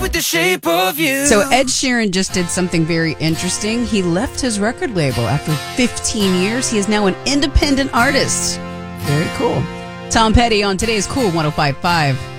with the shape of you. So Ed Sheeran just did something very interesting. He left his record label after 15 years. He is now an independent artist. Very cool. Tom Petty on today's Cool 105.5.